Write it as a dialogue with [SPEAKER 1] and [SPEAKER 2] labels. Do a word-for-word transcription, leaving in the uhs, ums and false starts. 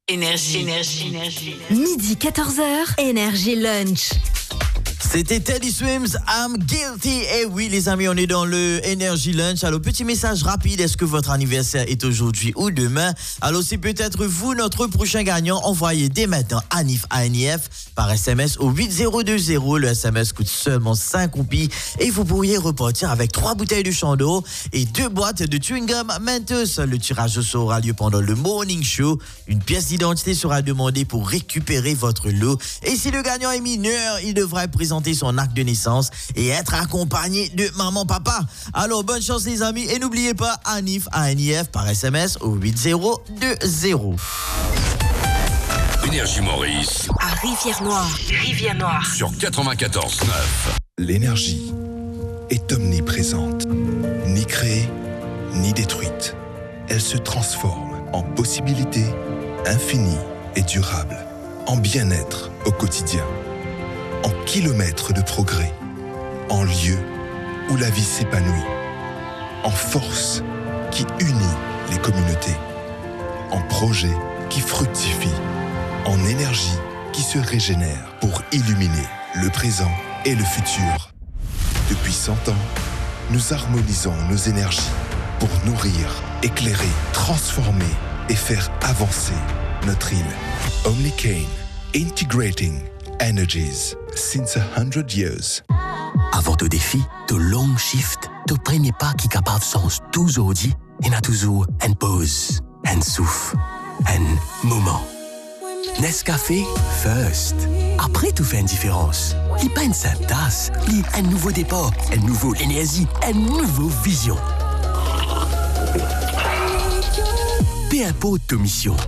[SPEAKER 1] Énergie, énergie, énergie.
[SPEAKER 2] Midi quatorze heures, Énergie Lunch.
[SPEAKER 3] C'était Teddy Swims, I'm Guilty. Et oui, les amis, on est dans le Energy Lunch. Alors, petit message rapide. Est-ce que votre anniversaire est aujourd'hui ou demain? Alors, c'est peut-être vous, notre prochain gagnant. Envoyez dès maintenant Anif A N I F par S M S au huit zéro deux zéro. Le S M S coûte seulement cinq roupies. Et vous pourriez repartir avec trois bouteilles de Chandon et deux boîtes de chewing gum Mentos. Le tirage au sort aura lieu pendant le Morning Show. Une pièce d'identité sera demandée pour récupérer votre lot. Et si le gagnant est mineur, il devra présenter son acte de naissance et être accompagné de maman, papa. Alors, bonne chance les amis et n'oubliez pas Anif A N I F par S M S au huit zéro deux zéro.
[SPEAKER 4] Énergie Maurice.
[SPEAKER 1] À Rivière-Noire. Rivière-Noire.
[SPEAKER 4] Sur quatre-vingt-quatorze neuf.
[SPEAKER 5] L'énergie est omniprésente, ni créée, ni détruite. Elle se transforme en possibilités infinies et durables, en bien-être au quotidien, en kilomètres de progrès, en lieux où la vie s'épanouit, en force qui unit les communautés, en projets qui fructifient, en énergie qui se régénère pour illuminer le présent et le futur. Depuis cent ans, nous harmonisons nos énergies pour nourrir, éclairer, transformer et faire avancer notre île. Omnicane, integrating energies since a hundred years.
[SPEAKER 6] Avant tout défi, tout long shift, tout premier pas qui capable sens toujours dit, il y a toujours une pause, un souffle, un moment. Nescafé first. Après tout fait une différence. Il pas une simple tasse, il un nouveau départ, une nouvelle énergie, une nouvelle vision. Peu importe ta mission.